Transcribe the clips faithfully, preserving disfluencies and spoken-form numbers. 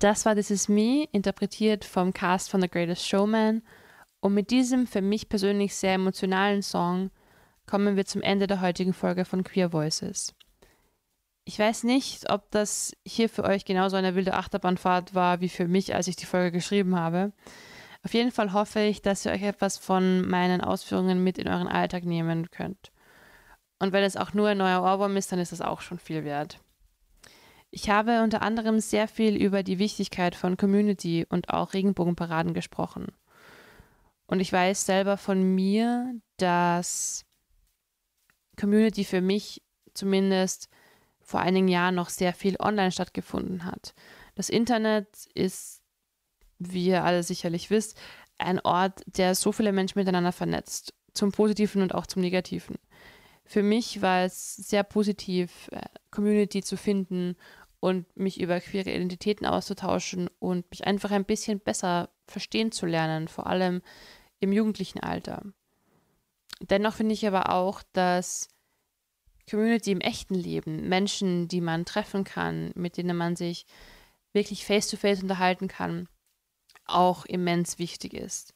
Das war This Is Me, interpretiert vom Cast von The Greatest Showman. Und mit diesem für mich persönlich sehr emotionalen Song kommen wir zum Ende der heutigen Folge von Queer Voices. Ich weiß nicht, ob das hier für euch genauso eine wilde Achterbahnfahrt war wie für mich, als ich die Folge geschrieben habe. Auf jeden Fall hoffe ich, dass ihr euch etwas von meinen Ausführungen mit in euren Alltag nehmen könnt. Und wenn es auch nur ein neuer Ohrwurm ist, dann ist das auch schon viel wert. Ich habe unter anderem sehr viel über die Wichtigkeit von Community und auch Regenbogenparaden gesprochen. Und ich weiß selber von mir, dass Community für mich zumindest vor einigen Jahren noch sehr viel online stattgefunden hat. Das Internet ist, wie ihr alle sicherlich wisst, ein Ort, der so viele Menschen miteinander vernetzt, zum Positiven und auch zum Negativen. Für mich war es sehr positiv, Community zu finden und mich über queere Identitäten auszutauschen und mich einfach ein bisschen besser verstehen zu lernen, vor allem im jugendlichen Alter. Dennoch finde ich aber auch, dass Community im echten Leben, Menschen, die man treffen kann, mit denen man sich wirklich face-to-face unterhalten kann, auch immens wichtig ist.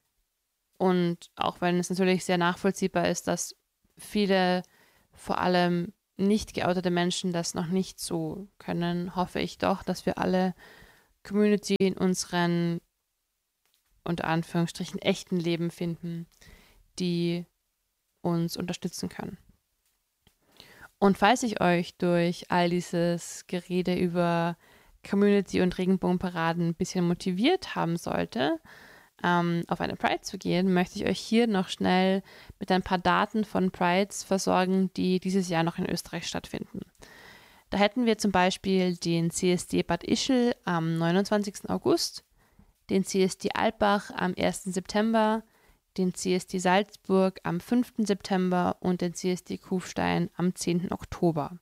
Und auch wenn es natürlich sehr nachvollziehbar ist, dass viele, vor allem nicht geoutete Menschen, das noch nicht so können, hoffe ich doch, dass wir alle Community in unseren, unter Anführungsstrichen, echten Leben finden, die uns unterstützen können. Und falls ich euch durch all dieses Gerede über Community und Regenbogenparaden ein bisschen motiviert haben sollte, ähm, auf eine Pride zu gehen, möchte ich euch hier noch schnell mit ein paar Daten von Prides versorgen, die dieses Jahr noch in Österreich stattfinden. Da hätten wir zum Beispiel den C S D Bad Ischl am neunundzwanzigsten August, den C S D Alpbach am ersten September, den C S D Salzburg am fünften September und den C S D Kufstein am zehnten Oktober.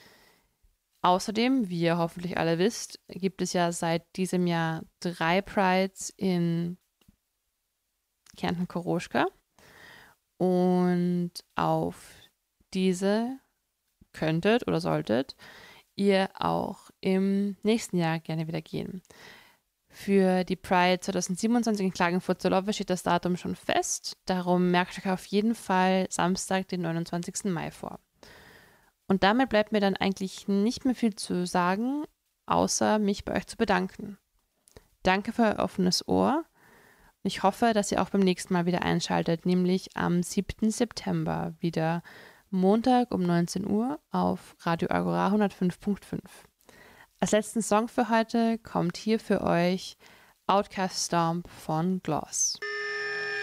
Außerdem, wie ihr hoffentlich alle wisst, gibt es ja seit diesem Jahr drei Prides in Kärnten-Koroschka. Und auf diese könntet oder solltet ihr auch im nächsten Jahr gerne wieder gehen. Für die Pride zweitausendsiebenundzwanzig in Klagenfurt-Zollowe steht das Datum schon fest. Darum merkt euch auf jeden Fall Samstag, den neunundzwanzigsten Mai vor. Und damit bleibt mir dann eigentlich nicht mehr viel zu sagen, außer mich bei euch zu bedanken. Danke für euer offenes Ohr. Ich hoffe, dass ihr auch beim nächsten Mal wieder einschaltet, nämlich am siebten September wieder Montag um neunzehn Uhr auf Radio Agora hundertfünf Komma fünf. Als letzten Song für heute kommt hier für euch Outcast Stomp von Gloss.